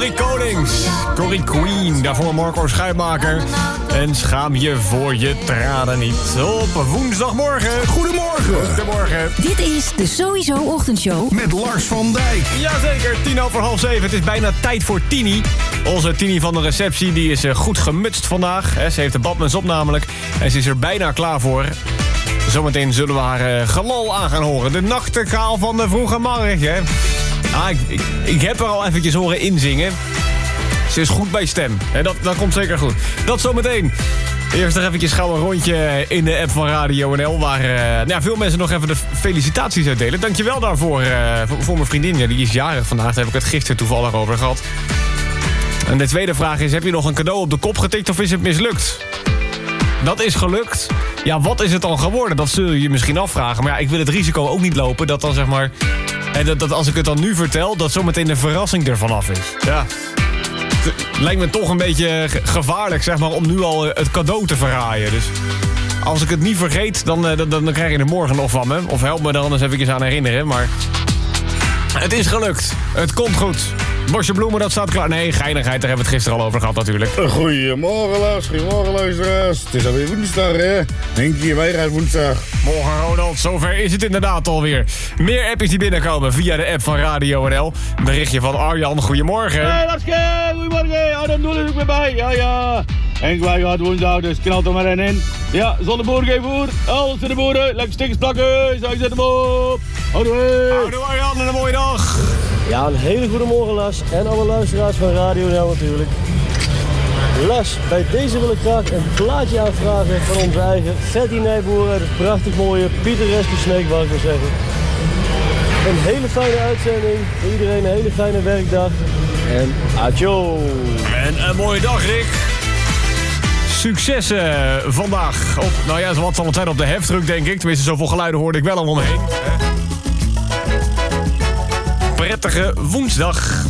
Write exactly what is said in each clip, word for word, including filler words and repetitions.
Corrie Konings, Corrie Queen, daarvoor Marco Schuitmaker. En schaam je voor je tranen niet. Op woensdagmorgen. Goedemorgen. Goedemorgen. Dit is de Sowieso Ochtendshow Met Lars van Dijk. Jazeker, tien over half zeven. Het is bijna tijd voor Tini. Onze Tini van de receptie die is goed gemutst vandaag. Ze heeft de badmuts op namelijk. En ze is er bijna klaar voor. Zometeen zullen we haar gelal aan gaan horen. De nachtegaal van de vroege morgen. Ah, ik, ik, ik heb er al eventjes horen inzingen. Ze is goed bij stem. Dat, dat komt zeker goed. Dat zometeen. Eerst nog eventjes gauw een rondje in de app van Radio N L... waar uh, nou ja, veel mensen nog even de felicitaties uitdelen. Dankjewel daarvoor uh, voor, voor mijn vriendin. Ja, die is jarig vandaag. Daar heb ik het gisteren toevallig over gehad. En de tweede vraag is... heb je nog een cadeau op de kop getikt of is het mislukt? Dat is gelukt. Ja, wat is het dan geworden? Dat zul je je misschien afvragen. Maar ja, ik wil het risico ook niet lopen dat dan zeg maar... En dat, dat als ik het dan nu vertel, dat zometeen de verrassing ervan af is. Ja. Het lijkt me toch een beetje gevaarlijk, zeg maar, om nu al het cadeau te verraaien. Dus als ik het niet vergeet, dan, dan, dan krijg je er morgen nog van me. Of help me er anders even aan herinneren. Maar het is gelukt. Het komt goed. Bosje bloemen, dat staat klaar. Nee, geinigheid, daar hebben we het gisteren al over gehad natuurlijk. Goedemorgen, Lars. Goedemorgen, luisteraars. Het is alweer woensdag, hè? Denk je, wij gaan woensdag. Morgen, Ronald. Zover is het inderdaad alweer. Meer appjes die binnenkomen via de app van Radio N L. Berichtje van Arjan. Goedemorgen. Hey, Larske. Goedemorgen. Ja, dan doe ik ook weer bij. Ja, ja. En wij gaan woensdag, dus knalt er maar in. Ja, zonder boer geen voer. Alles voor de boeren. Lekker stickers plakken. Zo, ik zet hem op. Houdoe. Houdoe, Arjan. En een mooie dag. Ja, een hele goede morgen, Lars. En alle luisteraars van Radio N L natuurlijk. Lars, bij deze wil ik graag een plaatje aanvragen van onze eigen Fatty Nijboer uit het prachtig mooie Pieterescu Sneek, wou ik maar zeggen. Een hele fijne uitzending. Voor iedereen een hele fijne werkdag. En adieu. En een mooie dag, Rick. Successen vandaag. Op, nou ja, wat zal het zijn op de heftruck, denk ik. Tenminste, zoveel geluiden hoorde ik wel om me heen. Prettige woensdag.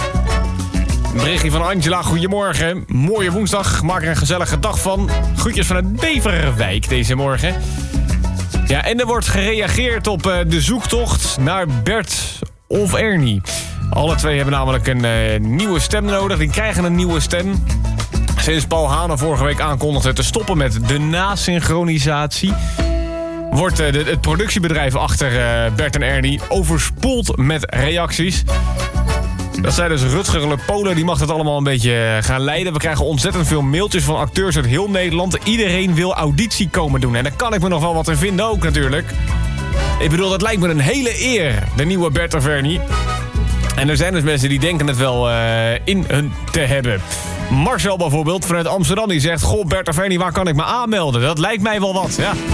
Een berichtje van Angela, goedemorgen. Mooie woensdag, maak er een gezellige dag van. Groetjes vanuit Beverwijk deze morgen. Ja, en er wordt gereageerd op uh, de zoektocht naar Bert of Ernie. Alle twee hebben namelijk een uh, nieuwe stem nodig. Die krijgen een nieuwe stem. Sinds Paul Hane vorige week aankondigde te stoppen met de nasynchronisatie... wordt uh, de, het productiebedrijf achter uh, Bert en Ernie overspoeld met reacties. Dat zijn dus Rutger Le Polen, die mag dat allemaal een beetje gaan leiden. We krijgen ontzettend veel mailtjes van acteurs uit heel Nederland. Iedereen wil auditie komen doen. En daar kan ik me nog wel wat in vinden ook natuurlijk. Ik bedoel, dat lijkt me een hele eer, de nieuwe Bert of Ernie. En er zijn dus mensen die denken het wel uh, in hun te hebben. Marcel bijvoorbeeld, vanuit Amsterdam, die zegt... Goh, Bert of Ernie, waar kan ik me aanmelden? Dat lijkt mij wel wat, ja.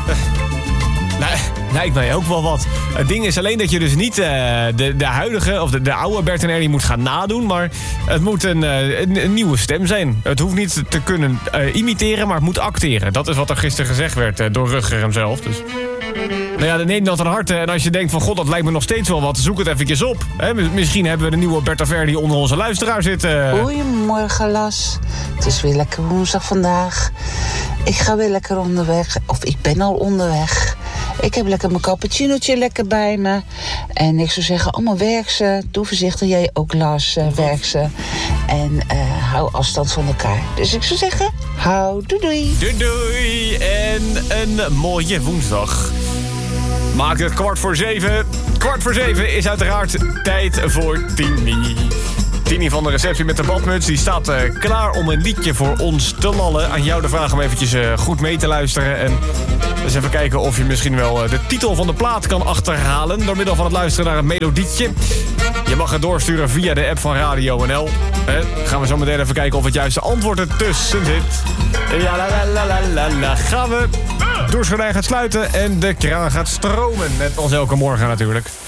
Nou, lijkt mij ook wel wat. Het ding is alleen dat je dus niet uh, de, de huidige of de, de oude Bert en Ernie moet gaan nadoen. Maar het moet een, uh, een, een nieuwe stem zijn. Het hoeft niet te kunnen uh, imiteren, maar het moet acteren. Dat is wat er gisteren gezegd werd uh, door Rutger hemzelf. Dus. Nou ja, dan neem dat ten harte. En als je denkt van god, dat lijkt me nog steeds wel wat, zoek het eventjes op. He, misschien hebben we de nieuwe Bert of Ernie onder onze luisteraar zitten. Goedemorgen, Las. Het is weer lekker woensdag vandaag. Ik ga weer lekker onderweg. Of ik ben al onderweg. Ik heb lekker mijn cappuccinootje lekker bij me. En ik zou zeggen, allemaal werk ze. Doe voorzichtig, jij ook, Lars, uh, werk ze. En uh, hou afstand van elkaar. Dus ik zou zeggen, hou, doei doei. Doei doei en een mooie woensdag. Maak het kwart voor zeven. Kwart voor zeven is uiteraard tijd voor Tini. Tini van de receptie met de badmuts, die staat uh, klaar om een liedje voor ons te lallen. Aan jou de vraag om eventjes uh, goed mee te luisteren. En eens even kijken of je misschien wel uh, de titel van de plaat kan achterhalen... door middel van het luisteren naar een melodietje. Je mag het doorsturen via de app van Radio N L. Eh, gaan we zo meteen even kijken of het juiste antwoord ertussen zit. Ja, la la la la la la. Gaan we. Douchegonijn gaat sluiten en de kraan gaat stromen. Net als elke morgen natuurlijk.